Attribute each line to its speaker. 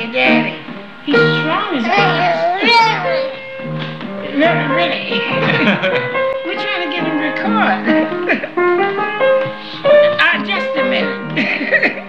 Speaker 1: Hey, Daddy. He's strong as a Really, really.